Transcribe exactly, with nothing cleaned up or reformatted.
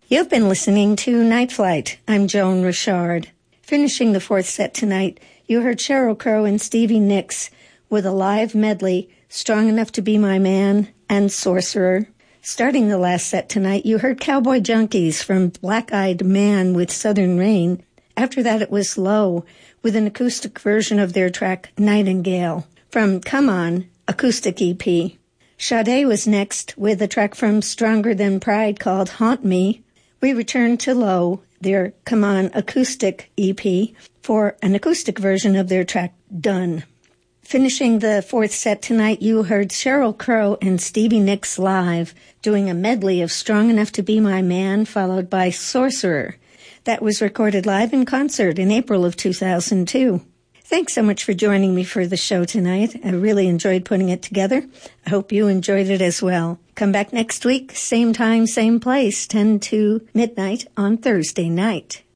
You've been listening to Night Flight. I'm Joan Richard. Finishing the fourth set tonight, you heard Sheryl Crow and Stevie Nicks with a live medley, Strong Enough to Be My Man and Sorcerer. Starting the last set tonight, you heard Cowboy Junkies from Black-Eyed Man with Southern Rain. After that, it was Low with an acoustic version of their track Nightingale from Come On, acoustic E P. Sade was next with a track from Stronger Than Pride called Haunt Me. We returned to Low, their Come On acoustic E P, for an acoustic version of their track Done. Finishing the fourth set tonight, you heard Sheryl Crow and Stevie Nicks live, doing a medley of Strong Enough to Be My Man, followed by Sorcerer. That was recorded live in concert in April of two thousand two. Thanks so much for joining me for the show tonight. I really enjoyed putting it together. I hope you enjoyed it as well. Come back next week, same time, same place, ten to midnight on Thursday night.